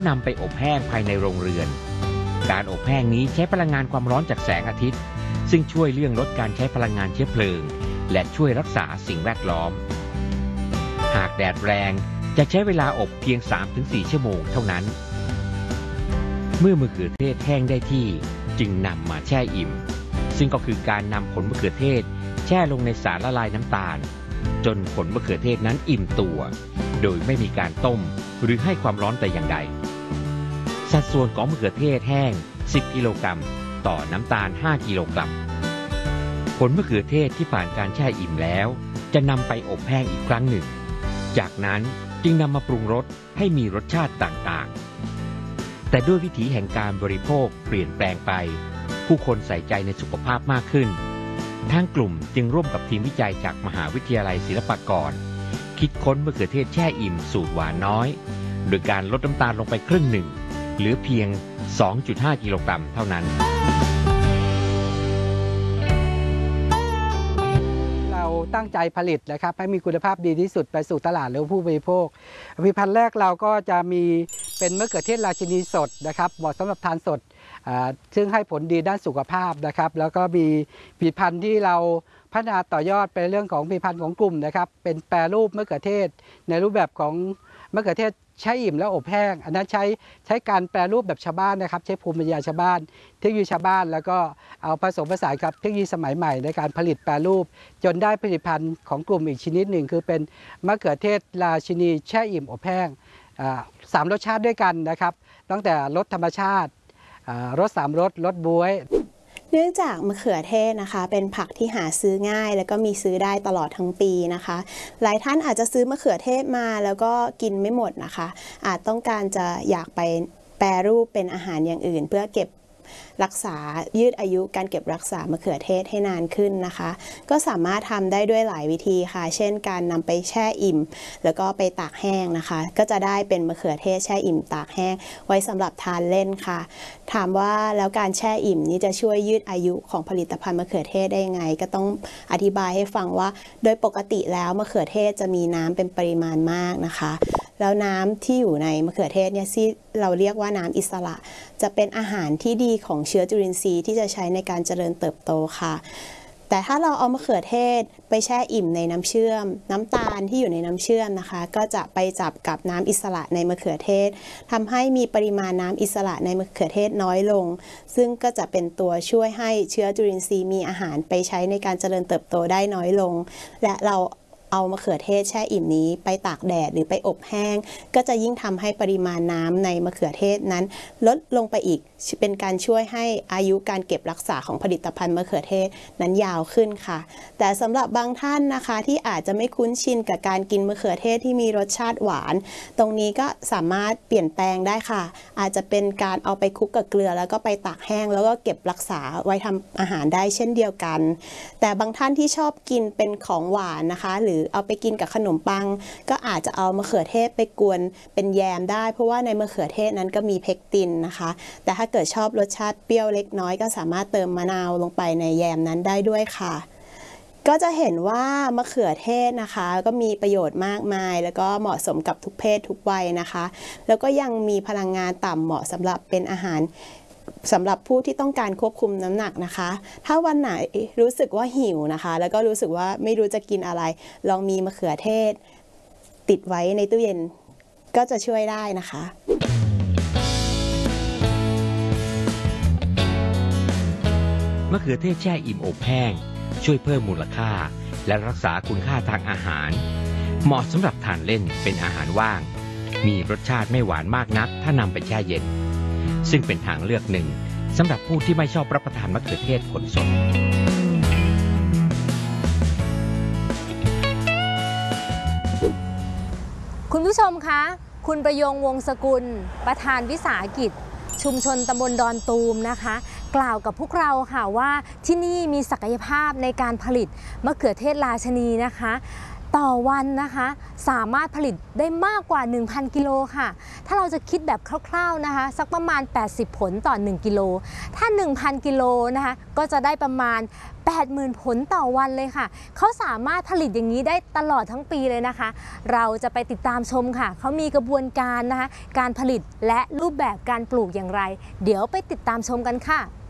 นำไปอบแห้งภายในโรงเรือนการอบแห้งนี้ใช้พลังงานความร้อนจากแสงอาทิตย์ซึ่งช่วยเรื่องลดการใช้พลังงานเชื้อเพลิงและช่วยรักษาสิ่งแวดล้อมหากแดดแรงจะใช้เวลาอบเพียง 3-4 ชั่วโมงเท่านั้นเมื่อมะเขือเทศแห้งได้ที่จึงนำมาแช่อิ่มซึ่งก็คือการนำผลมะเขือเทศแช่ลงในสารละลายน้ำตาลจนผลมะเขือเทศนั้นอิ่มตัวโดยไม่มีการต้มหรือให้ความร้อนแต่อย่างใดสัดส่วนของมะเขือเทศแห้ง10 กิโลกรัมต่อน้ำตาล5 กิโลกรัมผลมะเขือเทศที่ผ่านการแช่อิ่มแล้วจะนำไปอบแห้งอีกครั้งหนึ่งจากนั้นจึงนำมาปรุงรสให้มีรสชาติต่างๆแต่ด้วยวิถีแห่งการบริโภคเปลี่ยนแปลงไปผู้คนใส่ใจในสุขภาพมากขึ้นทางกลุ่มจึงร่วมกับทีมวิจัยจากมหาวิทยาลัยศิลปากรคิดค้นมะเขือเทศแช่อิ่มสูตรหวานน้อยโดยการลดน้ำตาลลงไปครึ่งหนึ่งเหลือเพียง 2.5 กิโลกรัมเท่านั้นเราตั้งใจผลิตนะครับให้มีคุณภาพดีที่สุดไปสู่ตลาดหรือผู้บริโภคผลิตภัณฑ์แรกเราก็จะมีเป็นมะเขือเทศราชินีสดนะครับเหมาะสำหรับทานสดซึ่งให้ผลดีด้านสุขภาพนะครับแล้วก็มีผลิตภัณฑ์ที่เราพัฒนาต่อยอดเป็นเรื่องของผลิตภัณฑ์ของกลุ่มนะครับเป็นแปรรูปมะเขือเทศในรูปแบบของมะเขือเทศแช่อิ่มแล้วอบแห้งอันนั้นใช้การแปรรูปแบบชาวบ้านนะครับใช้ภูมิปัญญาชาวบ้านเทคโนโลยีชาวบ้านแล้วก็เอาผสมผสานกับเทคโนโลยีสมัยใหม่ในการผลิตแปรรูปจนได้ผลิตภัณฑ์ของกลุ่มอีกชนิดหนึ่งคือเป็นมะเขือเทศราชินีแช่อิ่มอบแห้ง3 รสชาติด้วยกันนะครับตั้งแต่รสธรรมชาติรส3 รสรสบ๊วยเนื่องจากมะเขือเทศนะคะเป็นผักที่หาซื้อง่ายแล้วก็มีซื้อได้ตลอดทั้งปีนะคะหลายท่านอาจจะซื้อมะเขือเทศมาแล้วก็กินไม่หมดนะคะอาจต้องการจะอยากไปแปรรูปเป็นอาหารอย่างอื่นเพื่อเก็บรักษายืดอายุการเก็บรักษามะเขือเทศให้นานขึ้นนะคะก็สามารถทำได้ด้วยหลายวิธีค่ะเช่นการนำไปแช่อิ่มแล้วก็ไปตากแห้งนะคะก็จะได้เป็นมะเขือเทศแช่อิ่มตากแห้งไว้สำหรับทานเล่นค่ะถามว่าแล้วการแช่อิ่มนี้จะช่วยยืดอายุของผลิตภัณฑ์มะเขือเทศได้ยังไงก็ต้องอธิบายให้ฟังว่าโดยปกติแล้วมะเขือเทศจะมีน้ำเป็นปริมาณมากนะคะแล้วน้ำที่อยู่ในมะเขือเทศเนี่ยที่เราเรียกว่าน้ำอิสระจะเป็นอาหารที่ดีของเชื้อจุลินทรีย์ที่จะใช้ในการเจริญเติบโตค่ะแต่ถ้าเราเอามะเขือเทศไปแช่อิ่มในน้ำเชื่อมน้ำตาลที่อยู่ในน้ำเชื่อมนะคะก็จะไปจับกับน้ำอิสระในมะเขือเทศทำให้มีปริมาณน้ำอิสระในมะเขือเทศน้อยลงซึ่งก็จะเป็นตัวช่วยให้เชื้อจุลินทรีย์มีอาหารไปใช้ในการเจริญเติบโตได้น้อยลงและเราเอามะเขือเทศแช่อิ่มนี้ไปตากแดดหรือไปอบแห้งก็จะยิ่งทำให้ปริมาณน้ำในมะเขือเทศนั้นลดลงไปอีกเป็นการช่วยให้อายุการเก็บรักษาของผลิตภัณฑ์มะเขือเทศนั้นยาวขึ้นค่ะแต่สำหรับบางท่านนะคะที่อาจจะไม่คุ้นชินกับการกินมะเขือเทศที่มีรสชาติหวานตรงนี้ก็สามารถเปลี่ยนแปลงได้ค่ะอาจจะเป็นการเอาไปคลุกกับเกลือแล้วก็ไปตากแห้งแล้วก็เก็บรักษาไว้ทำอาหารได้เช่นเดียวกันแต่บางท่านที่ชอบกินเป็นของหวานนะคะหรือเอาไปกินกับขนมปังก็อาจจะเอามะเขือเทศไปกวนเป็นแยมได้เพราะว่าในมะเขือเทศนั้นก็มีเพกตินนะคะแต่ถ้าเกิดชอบรสชาติเปรี้ยวเล็กน้อยก็สามารถเติมมะนาวลงไปในแยมนั้นได้ด้วยค่ะก็จะเห็นว่ามะเขือเทศนะคะก็มีประโยชน์มากมายแล้วก็เหมาะสมกับทุกเพศทุกวัยนะคะแล้วก็ยังมีพลังงานต่ำเหมาะสำหรับเป็นอาหารสำหรับผู้ที่ต้องการควบคุมน้ำหนักนะคะถ้าวันไหนรู้สึกว่าหิวนะคะแล้วก็รู้สึกว่าไม่รู้จะกินอะไรลองมีมะเขือเทศติดไว้ในตู้เย็นก็จะช่วยได้นะคะมะเขือเทศแช่อิ่มอบแห้งช่วยเพิ่มมูลค่าและรักษาคุณค่าทางอาหารเหมาะสำหรับทานเล่นเป็นอาหารว่างมีรสชาติไม่หวานมากนักถ้านำไปแช่เย็นซึ่งเป็นทางเลือกหนึ่งสำหรับผู้ที่ไม่ชอบรับประทานมะเขือเทศผลสดคุณผู้ชมคะคุณประยงวงศ์สกุลประธานวิสาหกิจชุมชนตำบลดอนตูมนะคะกล่าวกับพวกเราค่ะว่าที่นี่มีศักยภาพในการผลิตมะเขือเทศราชินีนะคะต่อวันนะคะสามารถผลิตได้มากกว่า 1,000 กิโลค่ะถ้าเราจะคิดแบบคร่าวๆนะคะสักประมาณ80ผลต่อ1กิโลถ้า 1,000 กิโลนะคะก็จะได้ประมาณ 80,000 ผลต่อวันเลยค่ะเขาสามารถผลิตอย่างนี้ได้ตลอดทั้งปีเลยนะคะเราจะไปติดตามชมค่ะเขามีกระบวนการนะคะการผลิตและรูปแบบการปลูกอย่างไรเดี๋ยวไปติดตามชมกันค่ะ